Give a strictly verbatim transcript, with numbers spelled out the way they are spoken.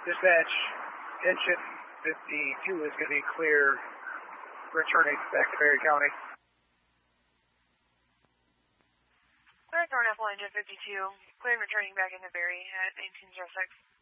Dispatch, engine fifty-two is going to be clear, returning back to Berry County. Clear, Thorn Apple, engine fifty-two, clear, returning back into Berry at eighteen oh six.